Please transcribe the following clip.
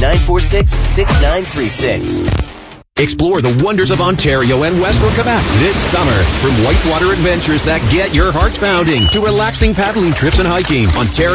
946-6936. Explore the wonders of Ontario and Western Quebec this summer. From whitewater adventures that get your hearts pounding to relaxing paddling trips and hiking, Ontario